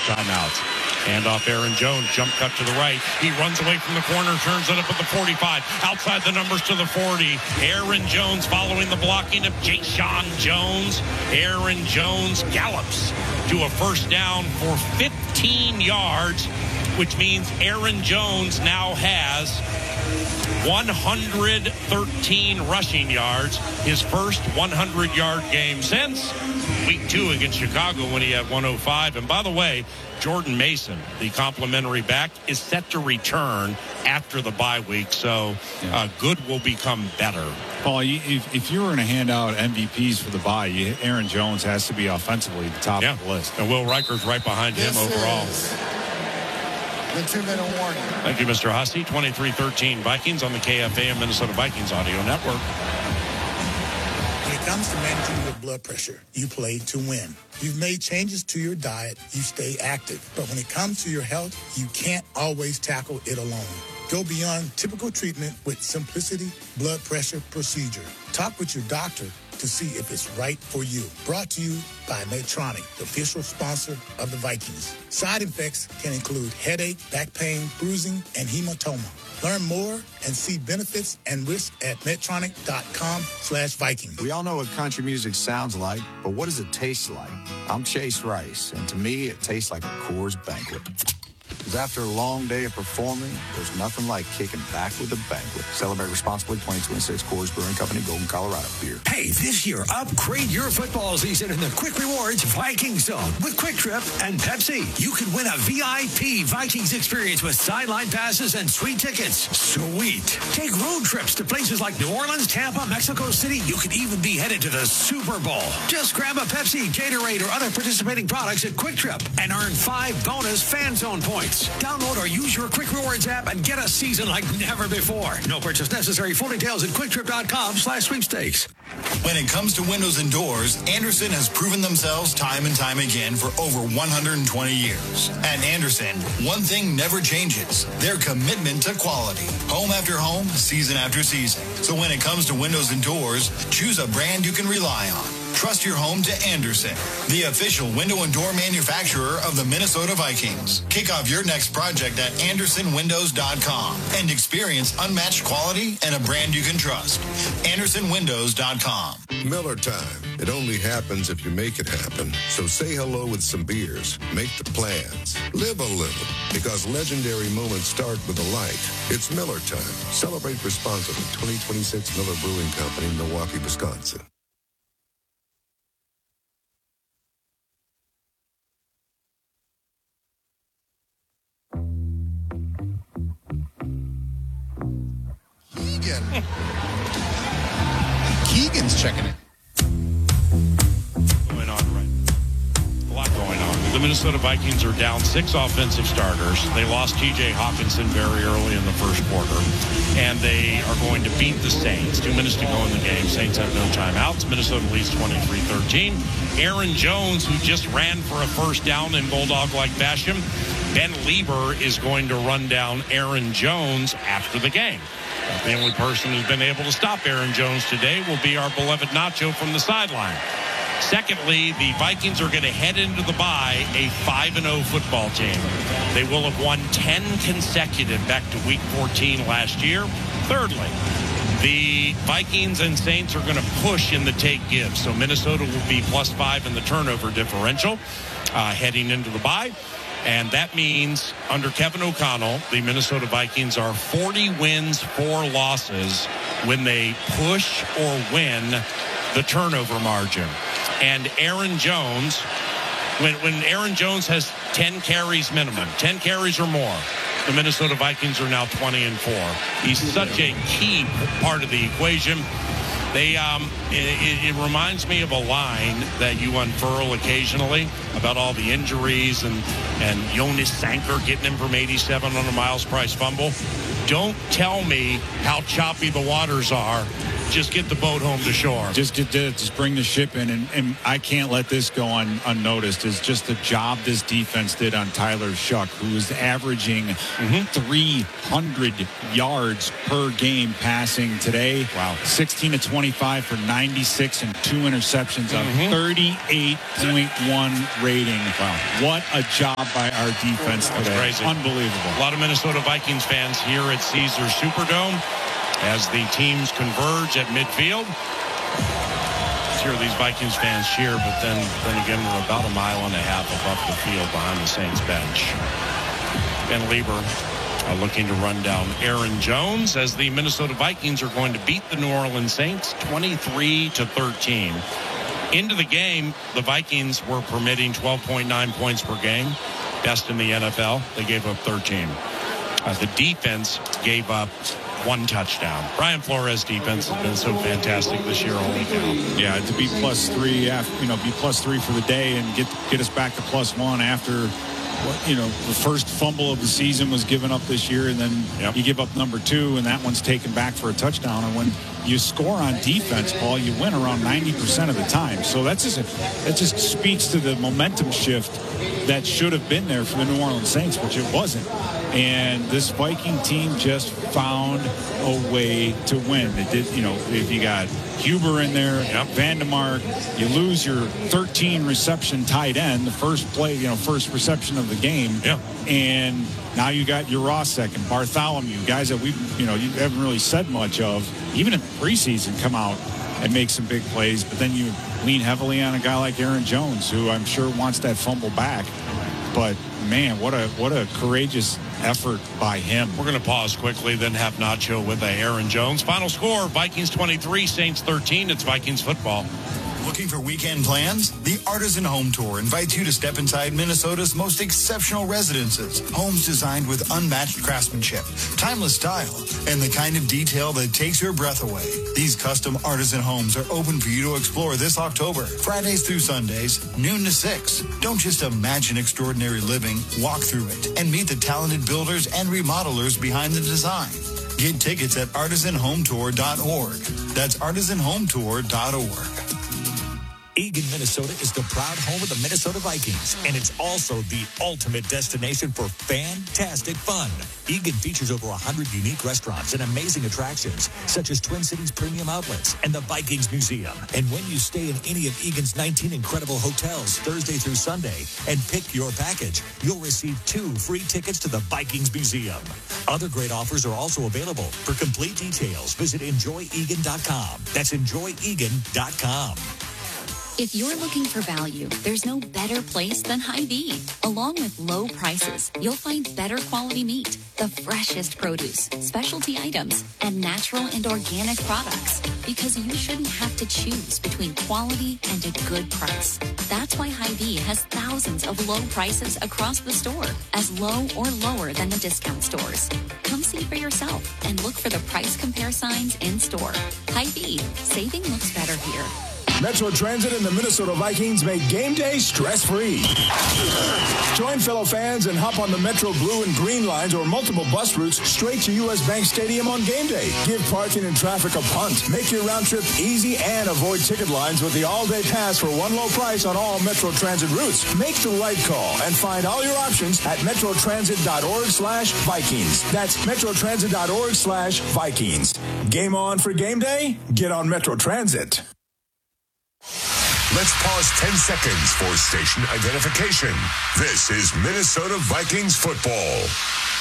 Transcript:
timeouts. Handoff Aaron Jones, jump cut to the right. He runs away from the corner, turns it up at the 45. Outside the numbers to the 40. Aaron Jones following the blocking of Jayshon Jones. Aaron Jones gallops to a first down for 15 yards, which means Aaron Jones now has 113 rushing yards, his first 100-yard game since week 2 against Chicago when he had 105. And by the way, Jordan Mason, the complimentary back, is set to return after the bye week, so good will become better. Paul, if you were going to hand out MVPs for the bye, Aaron Jones has to be offensively the top of the list. And Will Riker's right behind him overall. The 2-minute warning. Thank you, Mr. Hussey. 23-13 Vikings on the KFAN Minnesota Vikings Audio Network. When it comes to managing your blood pressure, you play to win. You've made changes to your diet, you stay active. But when it comes to your health, you can't always tackle it alone. Go beyond typical treatment with Simplicity Blood Pressure Procedure. Talk with your doctor to see if it's right for you. Brought to you by Medtronic, the official sponsor of the Vikings. Side effects can include headache, back pain, bruising, and hematoma. Learn more and see benefits and risks at Medtronic.com/Vikings. We all know what country music sounds like, but what does it taste like? I'm Chase Rice, and to me, it tastes like a Coors Banquet. Because after a long day of performing, there's nothing like kicking back with a banquet. Celebrate responsibly. 2026 Coors Brewing Company, Golden, Colorado. Beer. Hey, this year, upgrade your football season in the Quick Rewards Viking Zone with Quick Trip and Pepsi. You can win a VIP Vikings experience with sideline passes and sweet tickets. Sweet. Take road trips to places like New Orleans, Tampa, Mexico City. You could even be headed to the Super Bowl. Just grab a Pepsi, Gatorade, or other participating products at Quick Trip and earn 5 bonus Fan Zone points. Download or use your Quick Rewards app and get a season like never before. No purchase necessary. Full details at quicktrip.com/sweepstakes. When it comes to windows and doors, Andersen has proven themselves time and time again for over 120 years. At Andersen, one thing never changes: their commitment to quality. Home after home, season after season. So when it comes to windows and doors, choose a brand you can rely on. Trust your home to Andersen, the official window and door manufacturer of the Minnesota Vikings. Kick off your next project at AndersonWindows.com and experience unmatched quality and a brand you can trust. AndersonWindows.com. Miller time. It only happens if you make it happen. So say hello with some beers. Make the plans. Live a little. Because legendary moments start with a light. It's Miller time. Celebrate responsibly. 2026 Miller Brewing Company, Milwaukee, Wisconsin. Keegan's checking it. Going on, right? A lot going on. The Minnesota Vikings are down 6 offensive starters. They lost T.J. Hawkinson very early in the first quarter, and they are going to beat the Saints. 2 minutes to go in the game. Saints have no timeouts. Minnesota leads 23-13. Aaron Jones, who just ran for a first down in Bulldog-like fashion, Ben Lieber is going to run down Aaron Jones after the game. The only person who's been able to stop Aaron Jones today will be our beloved Nacho from the sideline. Secondly, the Vikings are going to head into the bye a 5-0 football team. They will have won 10 consecutive back to week 14 last year. Thirdly, the Vikings and Saints are going to push in the take-give. So Minnesota will be +5 in the turnover differential heading into the bye. And that means under Kevin O'Connell, the Minnesota Vikings are 40 wins, 4 losses when they push or win the turnover margin. And Aaron Jones, when Aaron Jones has 10 carries minimum, 10 carries or more, the Minnesota Vikings are now 20-4. He's such a key part of the equation. It reminds me of a line that you unfurl occasionally about all the injuries and Jonas Sanker getting him from 87 on a Miles Price fumble. Don't tell me how choppy the waters are just get the boat home to shore. Just bring the ship in, and I can't let this go unnoticed. Is just the job this defense did on Tyler Shuck, who is averaging 300 yards per game passing today. Wow. 16 to 25 for 96 and 2 interceptions, a 38.1 rating. Wow. What a job by our defense today. That's crazy. Unbelievable. A lot of Minnesota Vikings fans here at Caesars Superdome as the teams converge at midfield. Let's hear these Vikings fans cheer, but then again, we're about a mile and a half above the field behind the Saints bench. Ben Lieber looking to run down Aaron Jones as the Minnesota Vikings are going to beat the New Orleans Saints 23-13. Into the game, the Vikings were permitting 12.9 points per game, best in the NFL. They gave up 13. The defense gave up 1 touchdown. Brian Flores' defense has been so fantastic this year. Holy cow. Yeah, to be +3 after, be +3 for the day and get us back to +1 after the first fumble of the season was given up this year, and then you give up number 2, and that one's taken back for a touchdown. And when you score on defense, Paul, you win around 90% of the time. So that just speaks to the momentum shift that should have been there for the New Orleans Saints, which it wasn't. And this Viking team just found a way to win. It did, if you got Huber in there, Vandemark, you lose your 13 reception tight end, the first first reception of the game. Yeah. And now you got Urosek and Bartholomew, guys that you haven't really said much of, even in preseason, come out and make some big plays. But then you lean heavily on a guy like Aaron Jones, who I'm sure wants that fumble back. But man, what a courageous effort by him. We're going to pause quickly, then have Nacho with Aaron Jones. Final score, Vikings 23, Saints 13. It's Vikings football. Looking for weekend plans? The Artisan Home Tour invites you to step inside Minnesota's most exceptional residences. Homes designed with unmatched craftsmanship, timeless style, and the kind of detail that takes your breath away. These custom artisan homes are open for you to explore this October, Fridays through Sundays, noon to 6. Don't just imagine extraordinary living, walk through it and meet the talented builders and remodelers behind the design. Get tickets at artisanhometour.org. That's artisanhometour.org. Eagan, Minnesota is the proud home of the Minnesota Vikings, and it's also the ultimate destination for fantastic fun. Eagan features over 100 unique restaurants and amazing attractions, such as Twin Cities Premium Outlets and the Vikings Museum. And when you stay in any of Eagan's 19 incredible hotels Thursday through Sunday and pick your package, you'll receive 2 free tickets to the Vikings Museum. Other great offers are also available. For complete details, visit enjoyegan.com. That's enjoyegan.com. If you're looking for value, there's no better place than Hy-Vee. Along with low prices, you'll find better quality meat, the freshest produce, specialty items, and natural and organic products. Because you shouldn't have to choose between quality and a good price. That's why Hy-Vee has thousands of low prices across the store, as low or lower than the discount stores. Come see for yourself and look for the price compare signs in store. Hy-Vee, saving looks better here. Metro Transit and the Minnesota Vikings make game day stress-free. Join fellow fans and hop on the Metro Blue and Green lines or multiple bus routes straight to U.S. Bank Stadium on game day. Give parking and traffic a punt. Make your round trip easy and avoid ticket lines with the all-day pass for one low price on all Metro Transit routes. Make the right call and find all your options at metrotransit.org/Vikings. That's metrotransit.org/Vikings. Game on for game day? Get on Metro Transit. Let's pause 10 seconds for station identification. This is Minnesota Vikings football.